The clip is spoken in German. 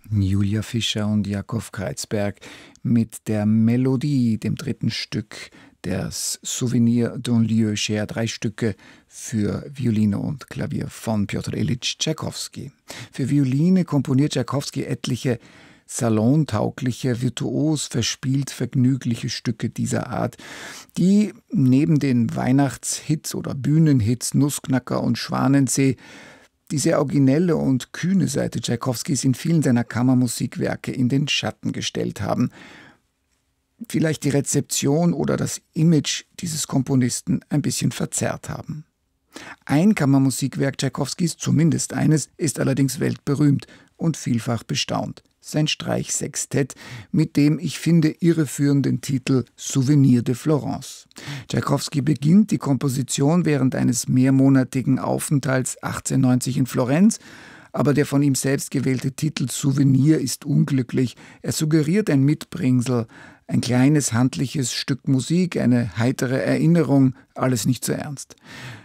Julia Fischer und Jakob Kreizberg mit der Melodie, dem dritten Stück des Souvenir d'un lieu cher, 3 Stücke für Violine und Klavier von Pjotr Iljitsch Tschaikowski. Für Violine komponiert Tschaikowski etliche salontaugliche, virtuos verspielt vergnügliche Stücke dieser Art, die neben den Weihnachtshits oder Bühnenhits Nussknacker und Schwanensee die sehr originelle und kühne Seite Tschaikowskis in vielen seiner Kammermusikwerke in den Schatten gestellt haben, vielleicht die Rezeption oder das Image dieses Komponisten ein bisschen verzerrt haben. Ein Kammermusikwerk Tschaikowskis, zumindest eines, ist allerdings weltberühmt und vielfach bestaunt: sein Streichsextett mit dem, ich finde, irreführenden Titel Souvenir de Florence. Tschaikowski beginnt die Komposition während eines mehrmonatigen Aufenthalts 1890 in Florenz, aber der von ihm selbst gewählte Titel Souvenir ist unglücklich. Er suggeriert ein Mitbringsel, ein kleines handliches Stück Musik, eine heitere Erinnerung, alles nicht so ernst.